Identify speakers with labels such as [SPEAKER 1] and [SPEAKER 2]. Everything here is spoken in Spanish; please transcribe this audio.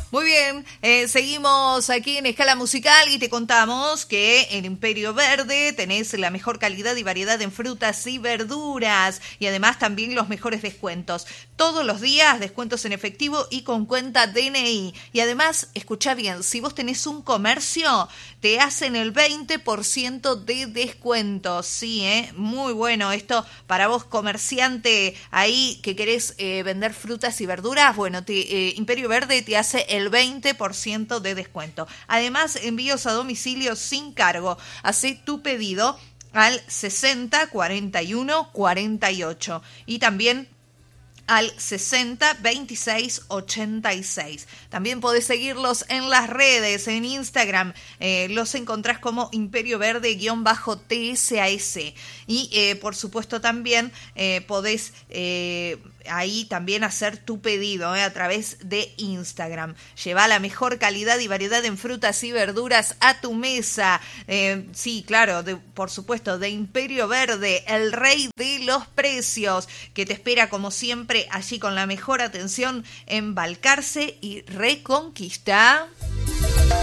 [SPEAKER 1] Muy bien, seguimos aquí en Escala Musical y te contamos que en Imperio Verde tenés la mejor calidad y variedad en frutas y verduras y además también los mejores descuentos. Todos los días descuentos en efectivo y con cuenta DNI. Y además, escuchá bien, si vos tenés un comercio, te hacen el 20% de descuento. Sí, muy bueno esto para vos comerciante ahí que querés vender frutas y verduras. Bueno, Imperio Verde te hace el 20% de descuento. Además, envíos a domicilio sin cargo. Hacé tu pedido al 60 41 48 y también al 60 26 86. También podés seguirlos en las redes, en Instagram. Los encontrás como Imperio Verde-TSAS. Y por supuesto también podés ahí también hacer tu pedido a través de Instagram. Lleva la mejor calidad y variedad en frutas y verduras a tu mesa. Sí, claro, por supuesto, de Imperio Verde, el rey de los precios, que te espera como siempre allí con la mejor atención en Balcarce y Reconquista.